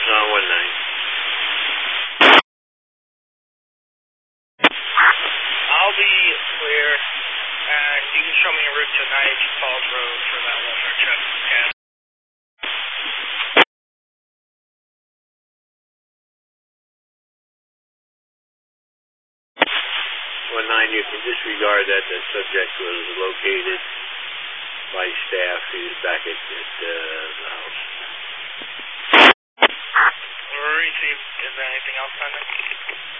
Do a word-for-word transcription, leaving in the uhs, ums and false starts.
Uh, one nine. I'll be clear, and you can show me a route to Niagara Falls Road for that one more check. Okay. one nine, you can disregard that. The subject was located by staff. He was back at, at uh, the house. Received. Is there anything else pending?